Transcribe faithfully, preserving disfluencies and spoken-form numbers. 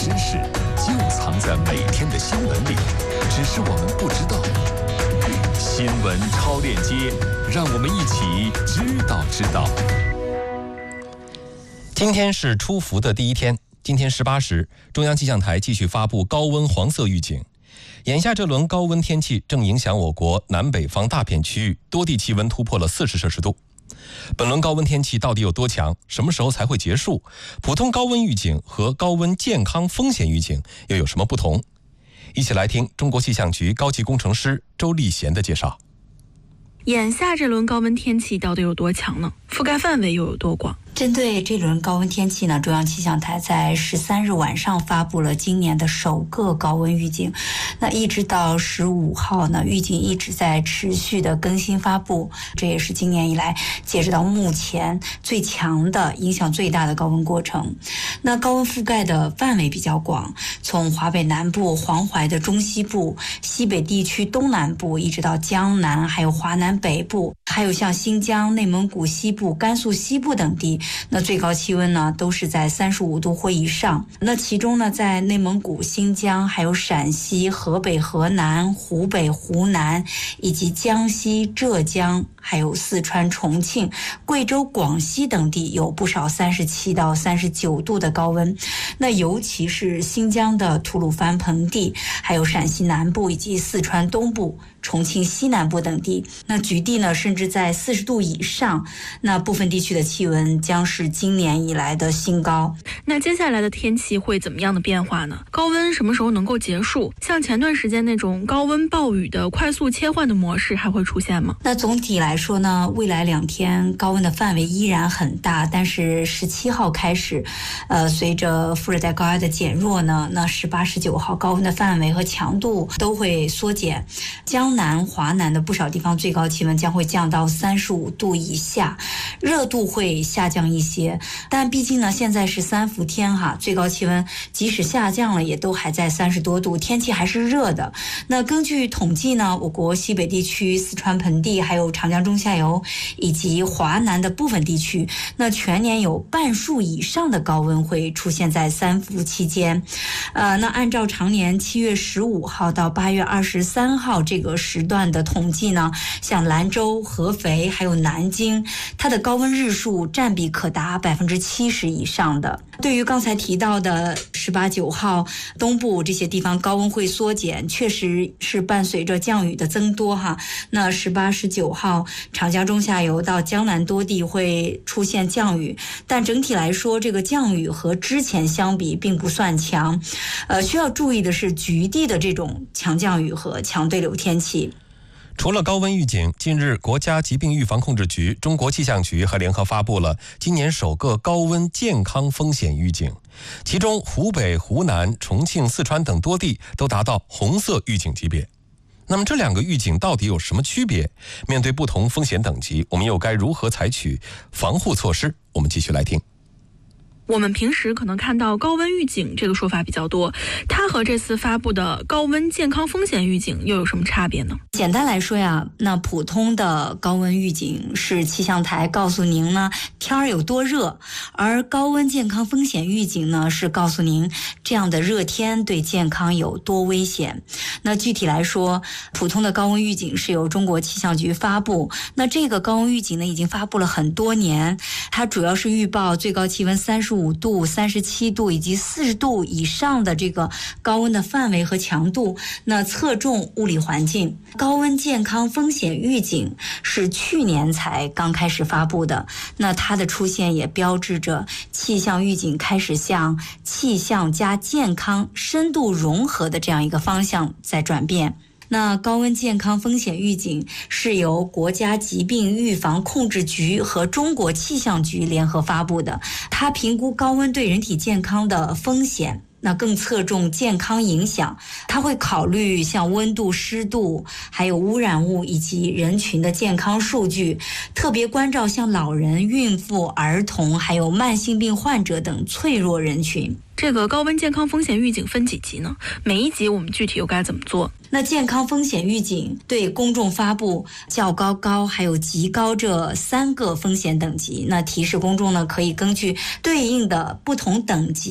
知识就藏在每天的新闻里，只是我们不知道。新闻超链接，让我们一起知道知道。 今天是出伏的第一天，今天十八时，中央气象台继续发布高温黄色预警。眼下这轮高温天气正影响我国南北方大片区域，多地气温突破了四十摄氏度。本轮高温天气到底有多强？什么时候才会结束？普通高温预警和高温健康风险预警又有什么不同？一起来听中国气象局高级工程师周立贤的介绍。 眼下这轮高温天气到底有多强呢？覆盖范围又有多广？ 针对这轮高温天气呢，中央气象台在十三日晚上发布了今年的首个高温预警。那一直到十五号呢，预警一直在持续的更新发布，这也是今年以来截止到目前最强的、影响最大的高温过程。那高温覆盖的范围比较广，从华北南部、黄淮的中西部、西北地区东南部，一直到江南，还有华南北部，还有像新疆、内蒙古西部、甘肃西部等地。那最高气温呢都是在三十五度或以上。那其中呢，在内蒙古、新疆、还有陕西、河北、河南、湖北、湖南以及江西、浙江，还有四川、重庆、贵州、广西等地有不少三十七到三十九度的高温。那尤其是新疆的吐鲁番盆地，还有陕西南部以及四川东部、重庆西南部等地，那局地呢甚至在四十度以上。那部分地区的气温将是今年以来的新高。 那接下来的天气会怎么样的变化呢？高温什么时候能够结束？像前段时间那种高温暴雨的快速切换的模式还会出现吗？ 那总体来说呢，未来两天高温的范围依然很大，但是十七号开始，呃，随着副热带高压的减弱呢，那十八、十九号高温的范围和强度都会缩减。江南、华南的不少地方最高气温将会降到三十五度以下，热度会下降一些，但毕竟呢，现在是三伏天哈，最高气温即使下降了，也都还在三十多度，天气还是热的。那根据统计呢，我国西北地区、四川盆地，还有长江中下游以及华南的部分地区，那全年有半数以上的高温会出现在三伏期间。呃，那按照常年七月十五号到八月二十三号这个时段的统计呢，像兰州、合肥还有南京，它的高温日数占比可达百分之七十以上的。对于刚才提到的十八、九号东部这些地方高温会缩减，确实是伴随着降雨的增多哈。那十八、十九号长江中下游到江南多地会出现降雨，但整体来说，这个降雨和之前相比并不算强。呃，需要注意的是局地的这种强降雨和强对流天气。 除了高温预警，近日国家疾病预防控制局、中国气象局还联合发布了今年首个高温健康风险预警，其中湖北、湖南、重庆、四川等多地都达到红色预警级别。那么这两个预警到底有什么区别？面对不同风险等级，我们又该如何采取防护措施？我们继续来听。 我们平时可能看到高温预警这个说法比较多，它和这次发布的高温健康风险预警又有什么差别呢？ 简单来说呀，那普通的高温预警是气象台告诉您呢天儿有多热，而高温健康风险预警呢是告诉您这样的热天对健康有多危险。那具体来说，普通的高温预警是由中国气象局发布，那这个高温预警呢已经发布了很多年，它主要是预报最高气温三十五度、三十七度以及四十度以上的这个高温的范围和强度，那侧重物理环境。高温健康风险预警是去年才刚开始发布的，那它的出现也标志着气象预警开始向气象加健康深度融合的这样一个方向在转变。那高温健康风险预警是由国家疾病预防控制局和中国气象局联合发布的，它评估高温对人体健康的风险，那更侧重健康影响，它会考虑像温度、湿度，还有污染物以及人群的健康数据，特别关照像老人、孕妇、儿童，还有慢性病患者等脆弱人群。 这个高温健康风险预警分几级呢？每一级我们具体又该怎么做？ 那健康风险预警对公众发布较高、高还有极高这三个风险等级，那提示公众呢可以根据对应的不同等级